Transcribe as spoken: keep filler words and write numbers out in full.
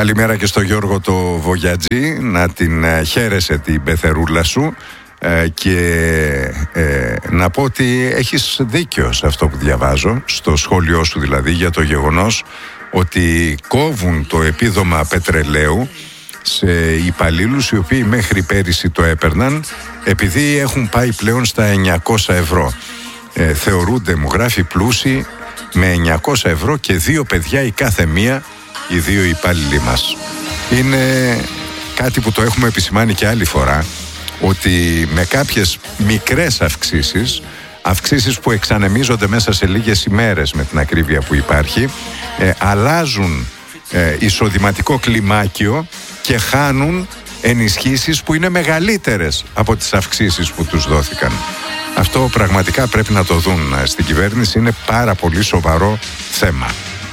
Καλημέρα και στο Γιώργο το Βογιατζή. Να την ε, χαίρεσαι την πεθερούλα σου ε, και ε, να πω ότι έχεις δίκιο σε αυτό που διαβάζω, στο σχόλιο σου δηλαδή, για το γεγονός ότι κόβουν το επίδομα πετρελαίου σε υπαλλήλους οι οποίοι μέχρι πέρυσι το έπαιρναν, επειδή έχουν πάει πλέον στα εννιακόσια ευρώ. Ε, θεωρούνται, μου γράφει, πλούσιοι με εννιακόσια ευρώ και δύο παιδιά η κάθε μία, οι δύο υπάλληλοι μας. Είναι κάτι που το έχουμε επισημάνει και άλλη φορά, ότι με κάποιες μικρές αυξήσεις, αυξήσεις που εξανεμίζονται μέσα σε λίγες ημέρες με την ακρίβεια που υπάρχει, ε, αλλάζουν ε, εισοδηματικό κλιμάκιο και χάνουν ενισχύσεις που είναι μεγαλύτερες από τις αυξήσεις που τους δόθηκαν. Αυτό πραγματικά πρέπει να το δουν στην κυβέρνηση, είναι πάρα πολύ σοβαρό θέμα.